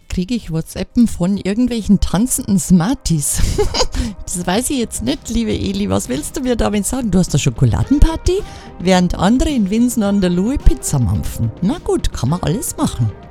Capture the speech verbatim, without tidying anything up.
kriege ich WhatsAppen von irgendwelchen tanzenden Smarties. Das weiß ich jetzt nicht, liebe Eli. Was willst du mir damit sagen? Du hast eine Schokoladenparty, während andere in Winsen an der Luhe Pizza mampfen. Na gut, kann man alles machen.